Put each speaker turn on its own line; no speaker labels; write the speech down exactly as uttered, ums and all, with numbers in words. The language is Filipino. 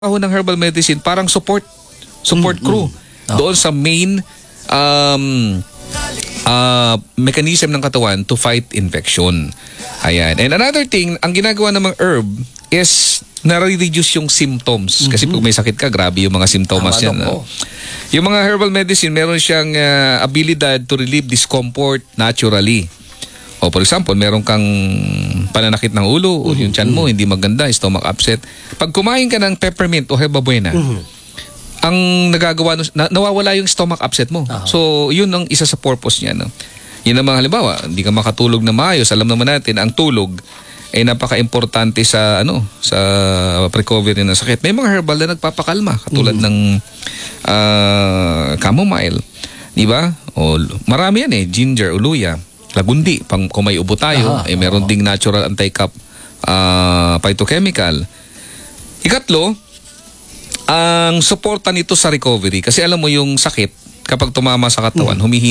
Ako ng herbal medicine, parang support support mm, crew mm. Oh. Doon sa main um, uh, mechanism ng katawan to fight infection. Ayan. And another thing, ang ginagawa namang herb is nare-reduce yung symptoms. Mm-hmm. Kasi pag may sakit ka, grabe yung mga symptoms
ah,
yan. No? Yung mga herbal medicine, meron siyang uh, abilidad to relieve discomfort naturally. O for example, meron kang pananakit ng ulo o yung tiyan mo, hindi maganda, stomach upset. Pag kumain ka ng peppermint o herbabuena, mm-hmm. ang nagagawa, na, nawawala yung stomach upset mo. Uh-huh. So, yun ang isa sa purpose niya. No? Yun ang mga halimbawa, hindi ka makatulog na maayos. Alam naman natin, ang tulog ay napaka-importante sa ano sa recovery ng sakit. May mga herbal na nagpapakalma, katulad mm-hmm. ng uh, chamomile. Di ba? O, marami yan eh, ginger, uluya. Lagundi, pang kung may ubo tayo, aha, eh, meron ding natural anti-cap uh, phytochemical. Ikatlo, ang suporta nito sa recovery. Kasi alam mo yung sakit, kapag tumama sa katawan, hmm. humihina.